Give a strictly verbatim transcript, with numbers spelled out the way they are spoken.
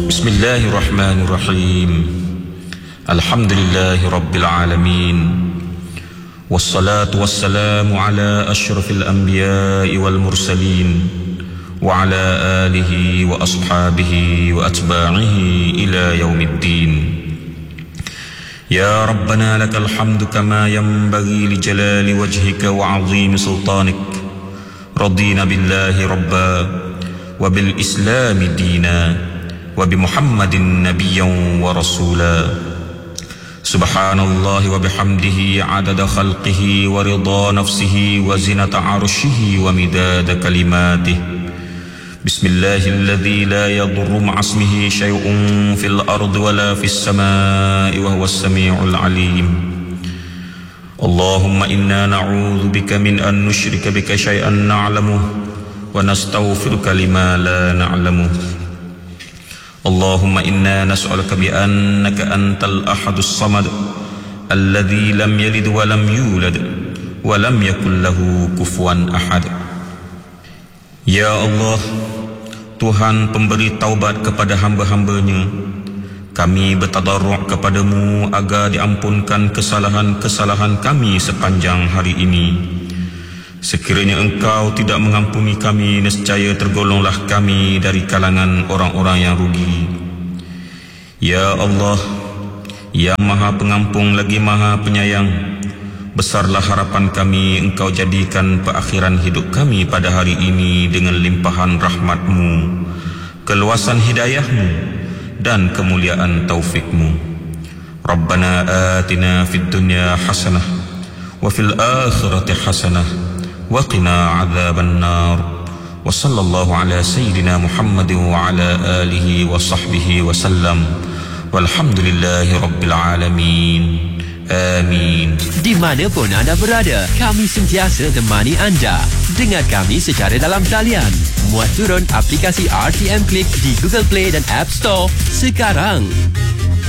بسم الله الرحمن الرحيم الحمد لله رب العالمين والصلاة والسلام على أشرف الأنبياء والمرسلين وعلى آله وأصحابه وأتباعه إلى يوم الدين. يا ربنا لك الحمد كما ينبغي لجلال وجهك وعظيم سلطانك. رضينا بالله ربا وبالإسلام دينا وبمحمد نبيا ورسولا. سبحان الله وبحمده عدد خلقه ورضا نفسه وزنة عرشه ومداد كلماته. بسم الله الذي لا يضر مع اسمه شيء في الأرض ولا في السماء وهو السميع العليم. اللهم إنا نعوذ بك من أن نشرك بك شيئا نعلمه ونستغفرك لما لا نعلمه. اللهم إنا نسألك بأنك أنت الأحد الصمد الذي لم يلد ولم يولد ولم يكن له كفوا أحد. Ya Allah, Tuhan pemberi taubat kepada hamba-hambanya, kami bertadarruk kepadamu agar diampunkan kesalahan-kesalahan kami sepanjang hari ini. Sekiranya Engkau tidak mengampuni kami, nescaya tergolonglah kami dari kalangan orang-orang yang rugi. Ya Allah, yang Maha Pengampung lagi Maha Penyayang, besarlah harapan kami Engkau jadikan perakhiran hidup kami pada hari ini dengan limpahan rahmat-Mu, keluasan hidayah-Mu dan kemuliaan taufik-Mu. Rabbana atina fid dunya hasanah wa fil akhirati hasanah wa qina adzaban nar. Wa sallallahu ala sayyidina Muhammadin wa ala alihi wa sahbihi wa sallam. Walhamdulillahi rabbil alamin. Amin. Di manapun anda berada, kami sentiasa temani anda. Dengar kami secara dalam talian. Muat turun aplikasi R T M Click di Google Play dan App Store sekarang.